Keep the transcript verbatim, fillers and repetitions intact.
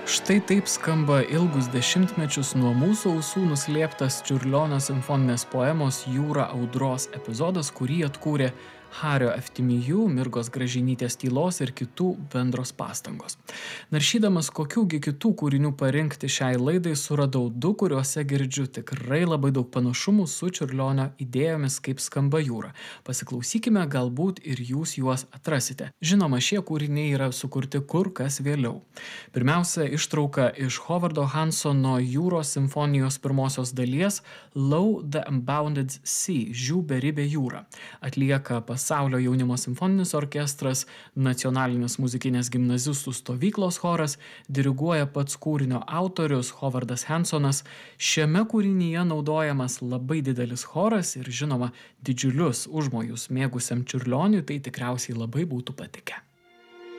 Štai taip skamba ilgus dešimtmečius nuo mūsų ausų nuslėptas Čiurlionio simfoninės poemos Jūra audros epizodas, kurį atkūrė Hario Eftimijų, Mirgos Gražinytės Tylos ir kitų bendros pastangos. Naršydamas kokiųgi kitų kūrinių parinkti šiai laidai, suradau du, kuriuose girdžiu tikrai labai daug panašumų su Čiurlionio idėjomis, kaip skamba jūra. Pasiklausykime, galbūt ir jūs juos atrasite. Žinoma, šie kūriniai yra sukurti kur kas vėliau. Pirmiausia, ištrauka iš Hovardo Hansono Jūros simfonijos pirmosios dalies Lo the Unbounded Sea, Žiū beribė jūra. Atlieka Pasaulio jaunimo simfoninis orkestras, nacionalinis muzikinės gimnazistų stovyklos choras, diriguoja pats kūrinio autorius Hovardas Hansonas. Šiame kūrinyje naudojamas labai didelis choras ir žinoma didžiulius užmojus mėgusiam Čiurlioniui tai tikriausiai labai būtų patikę.